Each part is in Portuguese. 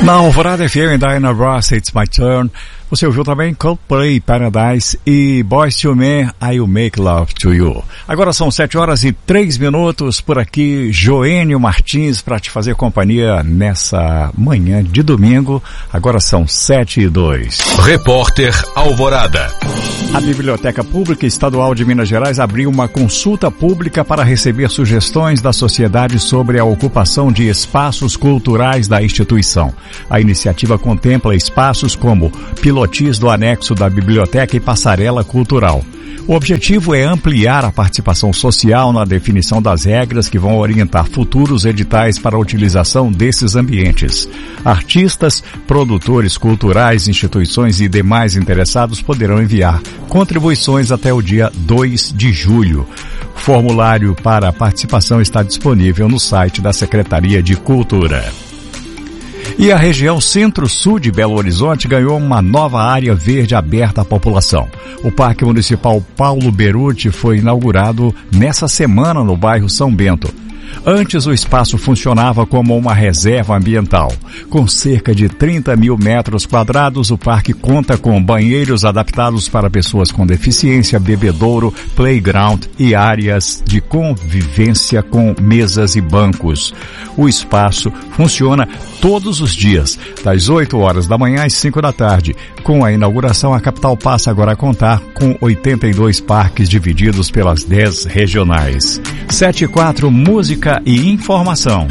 Na Alvorada FM, Diana Ross, It's My Turn. Você ouviu também Coldplay, Paradise e Boyz II Men, I'll Make Love to You. Agora são 7h03 por aqui, Joênio Martins para te fazer companhia nessa manhã de domingo. Agora são 7h02. Repórter Alvorada. A Biblioteca Pública Estadual de Minas Gerais abriu uma consulta pública para receber sugestões da sociedade sobre a ocupação de espaços culturais da instituição. A iniciativa contempla espaços como pilotis do anexo da biblioteca e passarela cultural. O objetivo é ampliar a participação social na definição das regras que vão orientar futuros editais para a utilização desses ambientes. Artistas, produtores culturais, instituições e demais interessados poderão enviar contribuições até o dia 2 de julho. O formulário para a participação está disponível no site da Secretaria de Cultura. E a região Centro-Sul de Belo Horizonte ganhou uma nova área verde aberta à população. O Parque Municipal Paulo Beruti foi inaugurado nessa semana no bairro São Bento. Antes, o espaço funcionava como uma reserva ambiental. Com cerca de 30 mil metros quadrados, o parque conta com banheiros adaptados para pessoas com deficiência, bebedouro, playground e áreas de convivência com mesas e bancos. O espaço funciona todos os dias, das 8 horas da manhã às 5 da tarde. Com a inauguração, a capital passa agora a contar com 82 parques divididos pelas 10 regionais. 7h04, música e informação.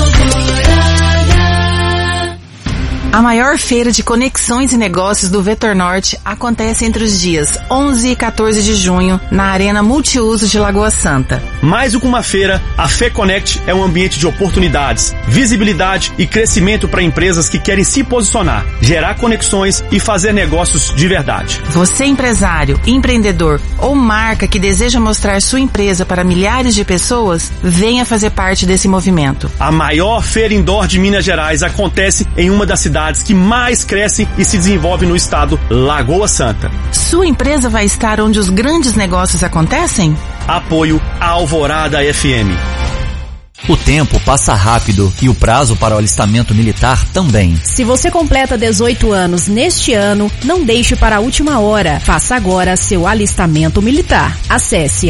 A maior feira de conexões e negócios do Vetor Norte acontece entre os dias 11 e 14 de junho na Arena Multiuso de Lagoa Santa. Mais do que uma feira, a FEConnect é um ambiente de oportunidades, visibilidade e crescimento para empresas que querem se posicionar, gerar conexões e fazer negócios de verdade. Você, empresário, empreendedor ou marca que deseja mostrar sua empresa para milhares de pessoas, venha fazer parte desse movimento. A maior feira indoor de Minas Gerais acontece em uma das cidades que mais cresce e se desenvolve no estado, Lagoa Santa. Sua empresa vai estar onde os grandes negócios acontecem? Apoio Alvorada FM. O tempo passa rápido e o prazo para o alistamento militar também. Se você completa 18 anos neste ano, não deixe para a última hora. Faça agora seu alistamento militar. Acesse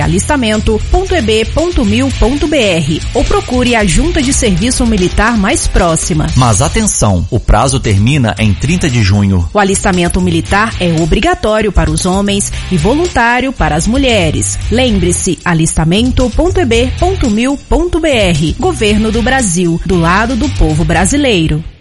alistamento.eb.mil.br ou procure a junta de serviço militar mais próxima. Mas atenção, o prazo termina em 30 de junho. O alistamento militar é obrigatório para os homens e voluntário para as mulheres. Lembre-se, alistamento.eb.mil.br. Governo do Brasil, do lado do povo brasileiro.